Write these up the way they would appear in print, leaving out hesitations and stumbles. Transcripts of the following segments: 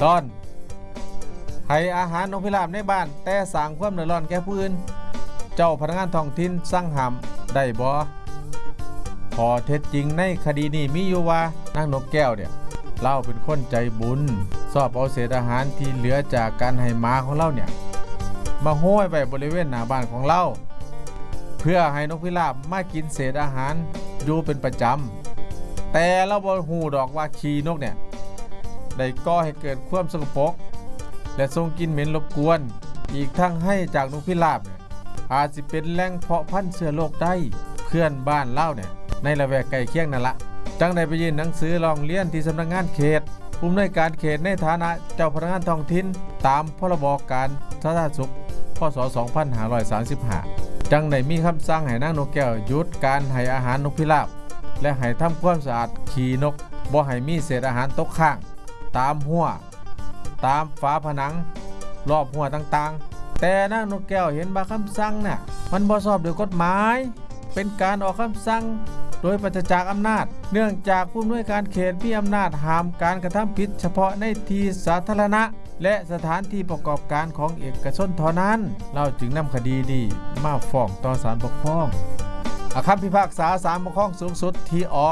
ตอนให้อาหารนกพิราบในบ้านแต่สร้างความเดือดร้อนแก่ผู้อื่นเจ้าพนักงานท้องถิ่นสั่งห้ามได้บ่พอเท็จจริงในคดีนี้มีอยู่ว่านางนกแก้วเนี่ยเล่าเป็นคนใจบุญชอบเอาเศษอาหารที่เหลือจากการให้หมาของเราเนี่ยมาโห้ยไว้บริเวณหน้าบ้านของเราเพื่อให้นกพิราบมากินเศษอาหารอยู่เป็นประจำแต่เราบ่ฮู้ดอกว่าขี้นกเนี่ยได้ก่อให้เกิดความสกปรกและส่งกลิ่นเหม็นรบกวนอีกทั้งให้จากนกพิราบเนี่ยอาจสิเป็นแหล่งเพาะพันธุ์เชื้อโรคได้เพื่อนบ้านเล่าเนี่ยในละแวกใกล้เคียงนั่นละจังได้ไปยื่นหนังสือร้องเรียนที่สำนักงานเขตผู้อำนวยการเขตในฐานะเจ้าพนักงานท้องถิ่นตามพรบการสาธารณสุขพ.ศ. 2535จังได้มีคำสั่งให้นางนกแก้วหยุดการให้อาหารนกพิราบและให้ทำความสะอาดขี้นกบ่ให้มีเศษอาหารตกค้างตามหัวตามฝาผนังรอบหัวต่างๆแต่นางนกแก้วเห็นว่าคำสั่งน่ะมันบ่ชอบด้วยกฎหมายเป็นการออกคำสั่งโดยปราศจากอำนาจเนื่องจากผู้อำนวยการเขตมีอำนาจห้ามการกระทำผิดเฉพาะในที่สาธารณะและสถานที่ประกอบการของเอกชนเท่านั้นเราจึงนำคดีนี้มาฟ้องต่อศาลปกครองคำพิพากษาศาลปกครองสูงสุดที่อ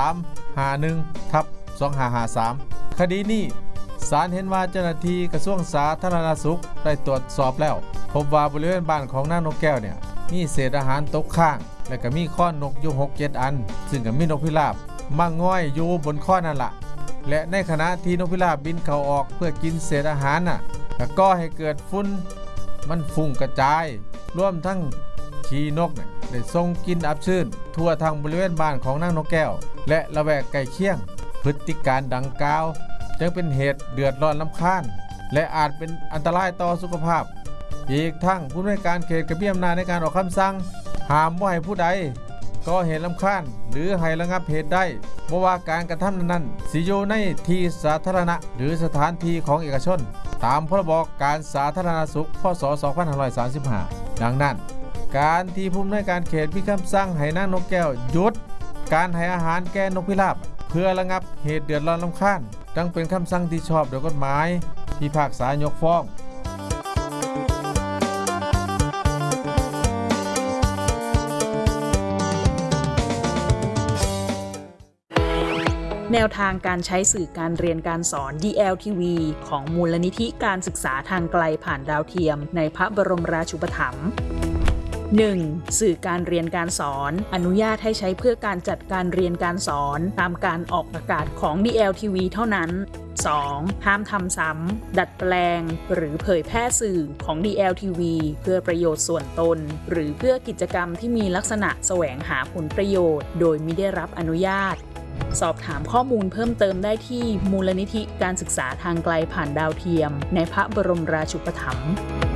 351/2553คดีนี้ศาลเห็นว่าเจ้าหน้าที่กระทรวงสาธารณสุขได้ตรวจสอบแล้วพบว่าบริเวณบ้านของนางนกแก้วเนี่ยมีเศษอาหารตกค้างและก็มีข้อนกอยู่ 6-7 อันซึ่งก็มีนกพิราบมาง่อยอยู่บนข้อนั่นละและในขณะที่นกพิราบบินเข้าออกเพื่อกินเศษอาหารน่ะก็ก่อให้เกิดฝุ่นมันฟุ้งกระจายรวมทั้งขี้นกเนี่ยได้ส่งกลิ่นอับชื้นทั่วทางบริเวณบ้านของนางนกแก้วและละแวกใกล้เคียงพฤติการดังกล่าวจึงเป็นเหตุเดือดร้อนรำคาญและอาจเป็นอันตรายต่อสุขภาพอีกทั้งผู้อำนวยการเขตก็มีอำนาจในการออกคำสั่งห้ามว่าให้ผู้ใดก่อเหตุรำคาญหรือให้ระงับเหตุได้บ่ว่าการกระทำนั้นสิอยู่ในที่สาธารณะหรือสถานที่ของเอกชนตามพรบการสาธารณสุขพ.ศ. 2535ดังนั้นการที่ผู้อำนวยการเขตมีคำสั่งให้นางนกแก้วหยุดการให้อาหารแก่นกพิราบเพื่อระงับเหตุเดือดร้อนรำคาญดังเป็นคำสั่งที่ชอบโดยกฎหมายพิพากษายกฟ้องแนวทางการใช้สื่อการเรียนการสอน DLTV ของมูลนิธิการศึกษาทางไกลผ่านดาวเทียมในพระบรมราชูปถัมภ์ 1. สื่อการเรียนการสอนอนุญาตให้ใช้เพื่อการจัดการเรียนการสอนตามการออกอากาศของ DLTV เท่านั้น 2. ห้ามทำซ้ำดัดแปลงหรือเผยแพร่สื่อของ DLTV เพื่อประโยชน์ส่วนตนหรือเพื่อกิจกรรมที่มีลักษณะแสวงหาผลประโยชน์โดยมิได้รับอนุญาตสอบถามข้อมูลเพิ่มเติมได้ที่มูลนิธิการศึกษาทางไกลผ่านดาวเทียมในพระบรมราชูปถัมภ์